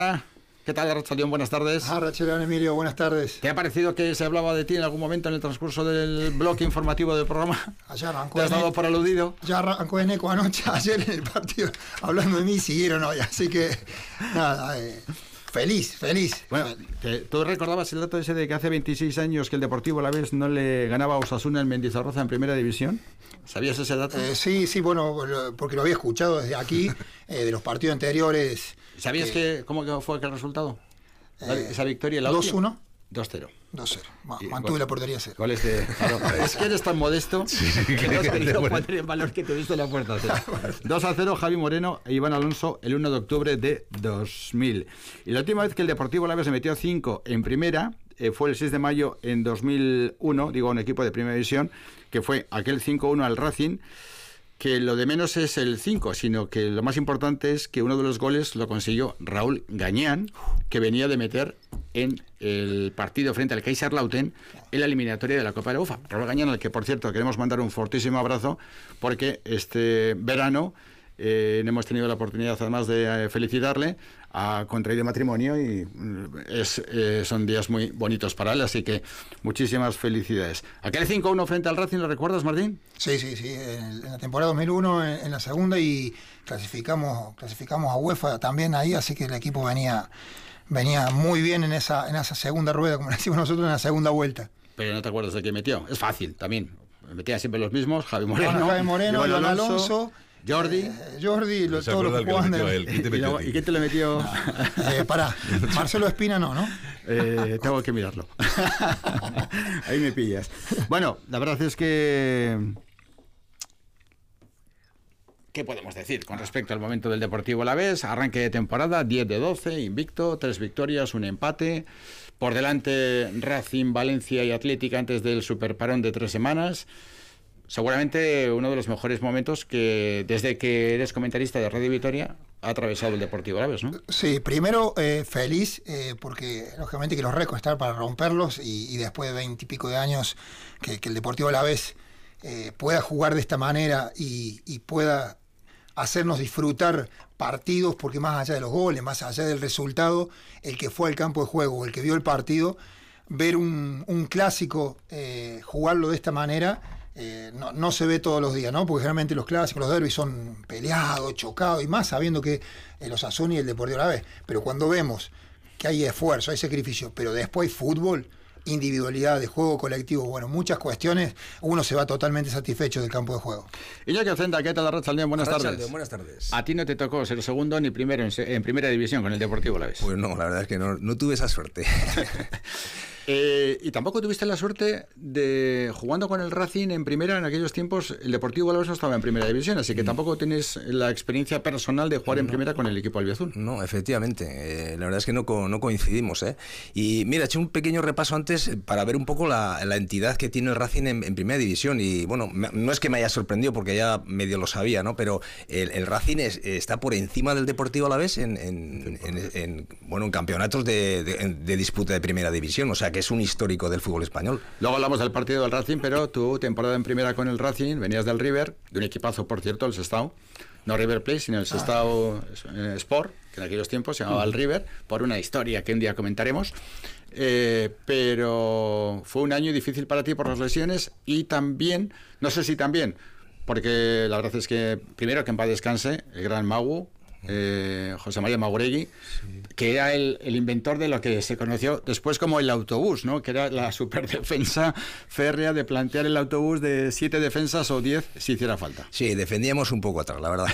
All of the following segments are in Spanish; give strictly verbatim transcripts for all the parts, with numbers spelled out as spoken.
¿Qué tal, Arratsaldeon? Buenas tardes. Arratsaldeon, Emilio, buenas tardes. ¿Te ha parecido que se hablaba de ti en algún momento en el transcurso del bloque informativo del programa? Allá arrancó. ¿Te has dado por aludido? Ya arrancó en eco anoche, ayer en el partido, hablando de mí, siguieron hoy, así que nada, eh, feliz, feliz. Bueno, te, ¿tú recordabas el dato ese de que hace veintiséis años que el Deportivo Alavés no le ganaba a Osasuna en Mendizorroza en primera división? ¿Sabías ese dato? Eh, sí, sí, bueno, porque lo había escuchado desde aquí, eh, de los partidos anteriores. ¿Sabías eh, que cómo fue aquel resultado? Eh, ¿Esa victoria? dos uno. dos cero. dos cero. Mantuve la portería cero. ¿Cuál es de...? Claro, es que eres tan modesto sí, que no has querido poner en valor que te viste la puerta cero. dos a cero, Javi Moreno e Iván Alonso el uno de octubre de dos mil. Y la última vez que el Deportivo Alavés se metió cinco en primera eh, fue el seis de mayo en dos mil uno, digo, un equipo de primera división, que fue aquel cinco uno al Racing, que lo de menos es el cinco, sino que lo más importante es que uno de los goles lo consiguió Raúl Gañán, que venía de meter en el partido frente al Kaiserslautern en la eliminatoria de la Copa de la UEFA. Raúl Gañán, al que, por cierto, queremos mandar un fortísimo abrazo, porque este verano eh, hemos tenido la oportunidad, además de eh, felicitarle, ha contraído matrimonio y es, eh, son días muy bonitos para él, así que muchísimas felicidades. ¿Aquel cinco uno frente al Racing lo recuerdas, Martín? Sí, sí, sí, en, en la temporada dos mil uno, en, en la segunda, y clasificamos clasificamos a UEFA también ahí, así que el equipo venía venía muy bien en esa en esa segunda rueda, como decimos nosotros, en la segunda vuelta. Pero no te acuerdas de quién metió, es fácil también, metía siempre los mismos, Javi Moreno, bueno, Javi Moreno, Iván Alonso, Alonso Jordi, eh, Jordi, lo, todos los que jugaban. De... ¿Quién te metió ¿Y, ¿Y quién te lo metió? eh, pará, Marcelo Espina no, ¿no? Eh, tengo que mirarlo. Ahí me pillas. Bueno, la verdad es que... ¿Qué podemos decir con respecto al momento del Deportivo Alavés? Arranque de temporada, diez de doce, invicto, tres victorias, un empate. Por delante Racing, Valencia y Atlética antes del superparón de tres semanas. Seguramente uno de los mejores momentos que desde que eres comentarista de Radio Vitoria ha atravesado el Deportivo Alavés, ¿no? Sí, primero eh, feliz eh, porque lógicamente que los récords están para romperlos y, y después de veintipico de años que, que el Deportivo Alavés eh, pueda jugar de esta manera y, y pueda hacernos disfrutar partidos, porque más allá de los goles, más allá del resultado, el que fue al campo de juego, el que vio el partido, ver un, un clásico eh, jugarlo de esta manera Eh, no, no se ve todos los días, ¿no? Porque generalmente los clásicos, los derbis son peleados, chocados y más sabiendo que eh, los Osasuna y el Deportivo Alavés. Pero cuando vemos que hay esfuerzo, hay sacrificio, pero después hay fútbol, individualidad, de juego colectivo, bueno, muchas cuestiones, uno se va totalmente satisfecho del campo de juego. Iñaki Ocenda, ¿qué tal, Arratsaldeon? Buenas Arratsaldeon, tardes. Buenas tardes. A ti no te tocó ser segundo ni primero en, en primera división con el Deportivo Alavés. Pues no, la verdad es que no, no tuve esa suerte. Eh, y tampoco tuviste la suerte de, jugando con el Racing en primera, en aquellos tiempos el Deportivo Alavés no estaba en primera división, así que tampoco tienes la experiencia personal de jugar no, en primera con el equipo albiazul. No, efectivamente, eh, la verdad es que no, no coincidimos, ¿eh? Y mira, he hecho un pequeño repaso antes para ver un poco la, la entidad que tiene el Racing en, en primera división, y bueno, no es que me haya sorprendido porque ya medio lo sabía, ¿no? Pero el, el Racing es, está por encima del Deportivo Alavés en, en, en, en, en, bueno, en campeonatos de, de, de disputa de primera división, o sea que es un histórico del fútbol español. Luego hablamos del partido del Racing, pero tu temporada en primera con el Racing, venías del River, de un equipazo, por cierto, el Sestao, no River Plate, sino el Sestao eh, Sport, que en aquellos tiempos se llamaba el River, por una historia que un día comentaremos, eh, pero fue un año difícil para ti por las lesiones y también, no sé si también, porque la verdad es que, primero que en paz descanse, el gran Magu, Eh, José María Maguregui, sí, que era el, el inventor de lo que se conoció después como el autobús, ¿no? Que era la superdefensa férrea de plantear el autobús de siete defensas o diez si hiciera falta. Sí, defendíamos un poco atrás, la verdad.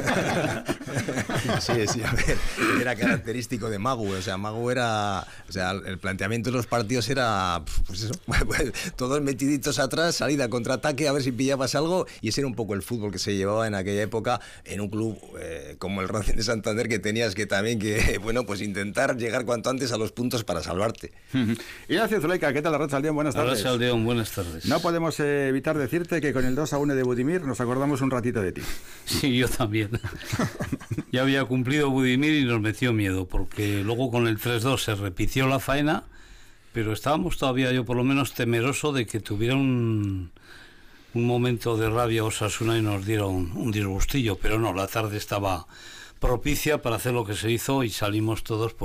Sí, sí, a ver, era característico de Magu, o sea, Magu era, o sea, el planteamiento de los partidos era, pues eso, todos metiditos atrás, salida, contraataque, a ver si pillabas algo, y ese era un poco el fútbol que se llevaba en aquella época en un club eh, como el Racing de Santander, que tenías que también que, bueno, pues intentar llegar cuanto antes a los puntos para salvarte. Ignacio Zuleika, ¿qué tal, Arratsaldeon? Buenas tardes. Arratsaldeon, buenas tardes. No podemos eh, evitar decirte que con el dos a uno de Budimir nos acordamos un ratito de ti. Sí, yo también. Ya había cumplido Budimir y nos metió miedo, porque luego con el tres dos se repitió la faena, pero estábamos todavía, yo por lo menos, temeroso de que tuviera un... un momento de rabia Osasuna y nos dieron un disgustillo, pero no, la tarde estaba propicia para hacer lo que se hizo y salimos todos pues